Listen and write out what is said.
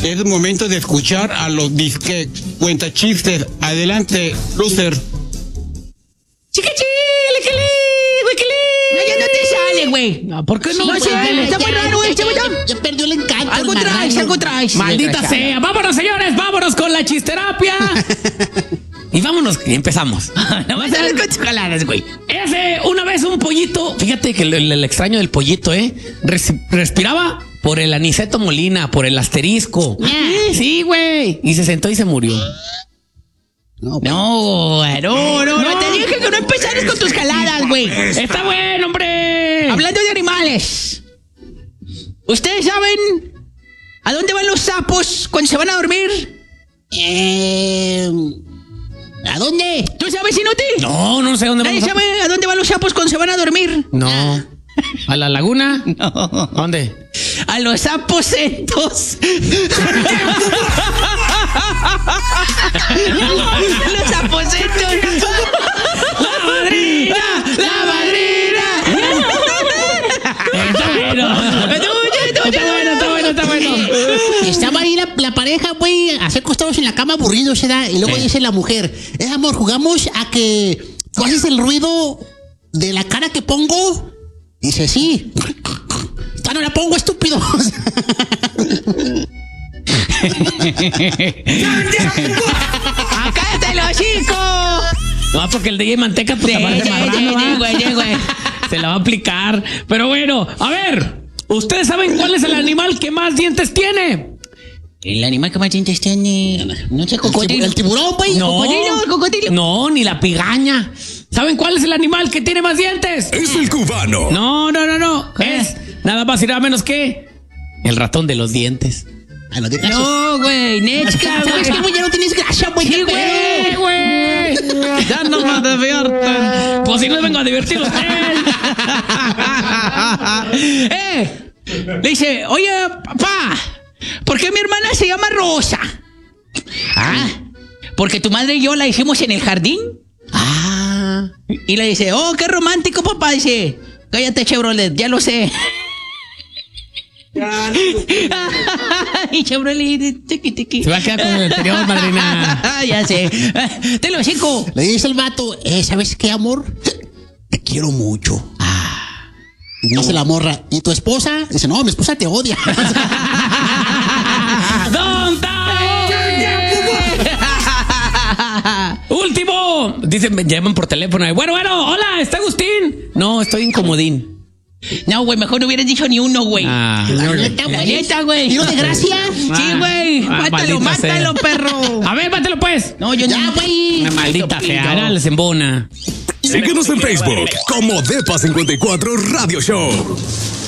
Es momento de escuchar a los disque cuentachistes. Adelante, loser. Ya no te sale, güey. No, ¿por qué no? No sé, está muy raro, güey. Ya perdió el encanto. Algo traes. Maldita sea. Vámonos, señores. Vámonos con la chisterapia. Y vámonos. Y empezamos. No vas a ver con tus jaladas, güey. Una vez un pollito. Fíjate que el extraño del pollito, respiraba por el Aniceto Molina, por el asterisco. Sí, güey. Y se sentó y se murió. No, te dije que no empezaras con tus jaladas, güey. Está bueno, hombre. Hablando de animales, ¿ustedes saben a dónde van los sapos cuando se van a dormir? ¿A dónde? ¿Tú sabes, inútil? No sé dónde ¿Nadie vamos. sabe a dónde van los sapos cuando se van a dormir? No. ¿A la laguna? No. ¿A dónde? A los aposentos. Los aposentos. ¡La madrina! Está bueno. Estaba ahí la pareja, güey, así acostados en la cama aburridos, ¿verdad? Y luego dice la mujer, amor, jugamos a que tú haces el ruido de la cara que pongo. Dice, sí. No la pongo, estúpido. ¡Cállate el hocico! No, porque el DJ Manteca pues, parece marrano, ¿va? güey. Se la va a aplicar. Pero bueno, a ver. ¿Ustedes saben cuál es el animal que más dientes tiene? El animal que más dientes tiene... No sé, cocodrilo. El tiburón, güey. Cocodrilo. No, ni la pigaña. ¿Saben cuál es el animal que tiene más dientes? Es el cubano. No. Es nada más y nada menos que el ratón de los dientes. No, de casos. No, güey, Nechka, ¿Sabes qué, güey? Ya no tienes gracia, güey. Sí, güey. Ya no me divierten. Pues si no vengo a divertir a usted. Le dice, oye, papá, ¿por qué mi hermana se llama Rosa? Porque tu madre y yo la hicimos en el jardín. Y le dice, oh, qué romántico, papá. Dice, cállate, Chevrolet, ya lo sé. Y Chevrolet, tiqui. Se va a quedar con el anterior, madrina. Ya sé. Te lo chico. Le dice el vato, ¿sabes qué, amor? Te quiero mucho. Y dice la morra, ¿y tu esposa? Dice, no, mi esposa te odia. ¡Don Último. Dicen, me llaman por teléfono. Bueno, hola, ¿está Agustín? No, estoy incomodín. No, güey, mejor no hubieras dicho ni uno, güey. La neta, güey. ¿Tiro de gracia? Sí, güey. Mátalo, perro. A ver, mátelo pues. No, yo ya, güey. Una maldita fea, les embona. Síguenos en Facebook como Depa54 Radio Show.